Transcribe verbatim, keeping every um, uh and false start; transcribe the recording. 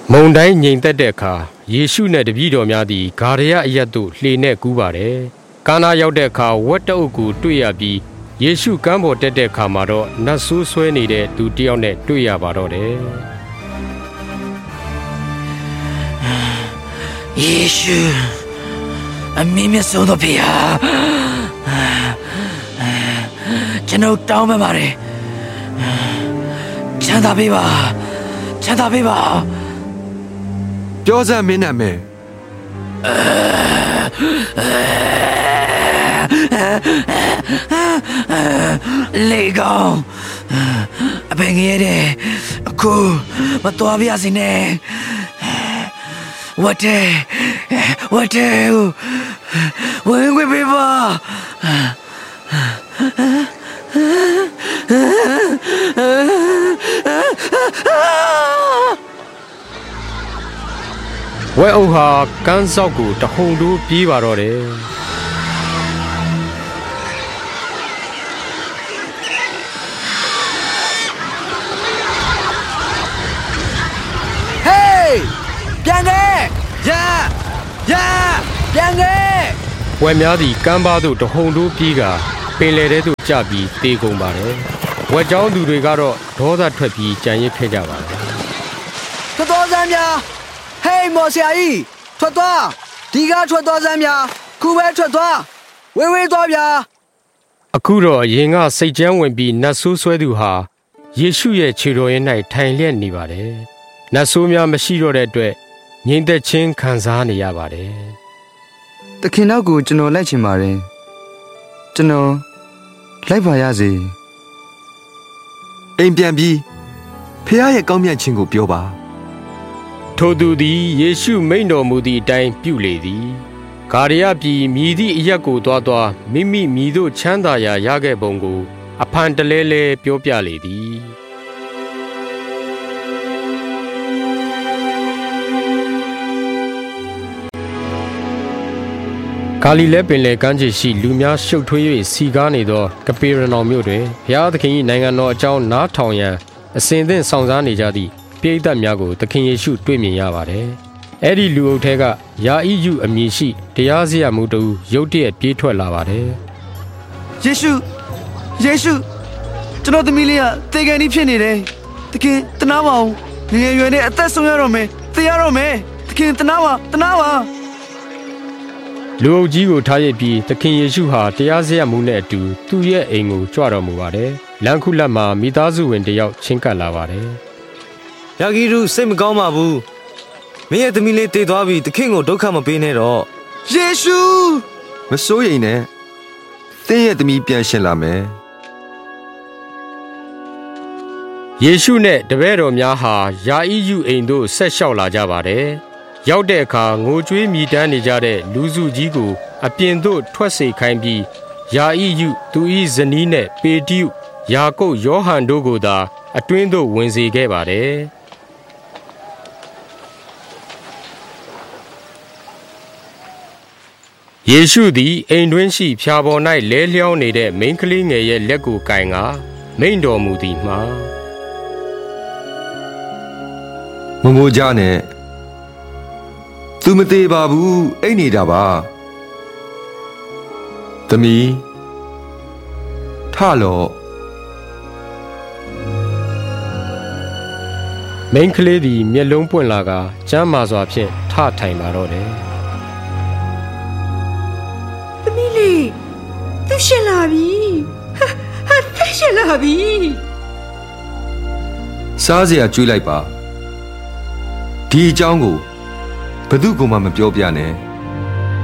မုန်တိုင်းငြိမ်သက်တဲ့အခါယေရှုနဲ့တပည့်တော်များသည်ဂါရယအရပ်သို့လှေနဲ့ကူးပါတယ်။ကာနာရောက်တဲ့အခါဝက်တအုပ်ကိုတွေ့ရပြီးယေရှုကမ်းပေါ်တက်တဲ့အခါမှာတော့နတ်ဆိုးဆွဲနေတဲ့သူတယောက်နဲ့တွေ့ရပါတော့တယ်။ယေရှုအမင်းမြတ်ဆုံးသောဖေဟာကျွန်တော်တောင်းပန်ပါတယ်ချမ်းသာပေးပါချမ်းသာပေးပါပြောစမ်းမင်းနာမည်လေကောင်အပင်ငယ်တဲ့အခုမတော်ပြစီနဲ့ဝတ်တယ်ဝတ်တယ်ဝင်ခွေပေးပါဝဲအုပ်ဟာကန်းဆောက်ကိုတဟုန်တိုးပြေးပါတော့တယ်ဟေးပြန်ခဲ့ရရပြန်ခဲ့ဝဲများသည်ကမ်းပါးသို့တဟုန်တိုးပြေးကပင်လယ်ထဲသို့ကျပြီးတေကုန်ပါတယ်ဝက်ကြောင်းသူတွေကတော့ဒေါသထွက်ပြီးကြံရစ်ခဲ့ကြပါတယ်ထွက်တော်စမ်းများဟေးမော်ဆရာကြီးထွက်သွားဒီကထွက်တော်စမ်းများခုပဲထွက်သွားဝေးဝေးသွားဗျာအခုတော့ရင်ကစိတ်ကြမ်းဝင်ပြီးနတ်ဆိုးဆွဲသူဟာယေရှုရဲ့ခြေတော်ရင်း၌ထိုင်လျက်နေပါတယ်နတ်ဆိုးများမရှိတော့တဲ့အတွက်ငြိမ်သက်ခြင်းခံစားနေရပါတယ်တခင်နောက်ကိုကျွန်တော်လိုက်ချင်ပါတယ်ကျွန်တော်လိုက်ပါရစေအိမ်ပြန်ပြီးဖခင်ရဲ့ကောင်းမြတ်ခြင်းကိုပြောပါထိုသူသည်ယေရှုမိန့်တော်မူသည့်အတိုင်းပြုလေသည်ဂါရယပြည်မြည်သည့်အရက်ကိုသွားသွားမိမိမြည်သို့ချမ်းသာရာရခဲ့ပုံကိုအဖန်တလဲလဲပြောပြလေသည်ဂါလိလဲပင်လယ်ကမ်းခြေရှိလူများရှုပ်ထွေး၍စီကားနေသောကပေရနောင်မြို့တွင်ဘုရားသခင်၏နိုင်ငံတော်အကြောင်းနားထောင်ရန်အစဉ်သင့်ဆောင်စားနေကြသည့်ပရိသတ်များကိုသခင်ယေရှုတွေ့မြင်ရပါတယ်။အဲ့ဒီလူအုပ်ထဲကယာဣယုအမည်ရှိတရားစရာမူတူရုတ်တရက်ပြေးထွက်လာပါတယ်။ယေရှုယေရှုကျွန်တော်သမီးလေးကသေကန်ကြီးဖြစ်နေတယ်။သခင်တနာပါအောင်ငယ်ငယ်ရွယ်နဲ့အသက်ဆုံးရတော့မယ်။သေရတော့မယ်။သခင်တနာပါတနာပါလူအုပ်ကြီးကိုထားရပြီးသခင်ယေရှုဟာတရားစရာမူနဲ့အတူသူ့ရဲ့အိမ်ကိုကြွတော်မူပါတယ်။လမ်းခုလက်မှာမိသားစုဝင်တယောက်ချင်းကပ်လာပါတယ်။ယာဂီရုစိတ်မကောင်းပါဘူး။မင်းရဲ့သမီးလေးတည်သွားပြီသခင်ကိုဒုက္ခမပေးနဲ့တော့။ယေရှုမစိုးရိမ်နဲ့။သင်ရဲ့သမီးပြန်ရှင်လာမယ်။ယေရှုနဲ့တပည့်တော်များဟာယာဣယုအိမ်သို့ဆက်လျှောက်လာကြပါတယ်။ရောက်တဲ့အခါငိုကြွေးမြည်တမ်းနေကြတဲ့လူစုကြီးကိုအပြင်သို့ထွက်စေခိုင်းပြီးယာဣယုသူ၏ဇနီးနဲ့ပေတရုယာကုပ်ယောဟန်တို့ကိုသာအတွင်းသို့ဝင်စေခဲ့ပါတယ်ယေရှုသည်အိမ်တွင်းရှိဖြာပေါ်၌လဲလျောင်းနေတဲ့မိန်းကလေးငယ်ရဲ့လက်ကိုကင်ကမိန့်တော်မူသည်မှာမမိုးကြနဲ့သူမသေးပါဘူးအိတ်နေတာပါသမီးထလော့မိန်းကလေးသည်မျက်လုံးပွင့်လာကကျမ်းမာစွာဖြင့်ထထိုင်ပါတော့တယ်သမီးလေးသူရှင်လာပြီဟာသူရှင်လာပြီစားစရာကျွေးလိုက်ပါဒီအကြောင်းကိုဘယ်သူမှမပြောပြနဲ့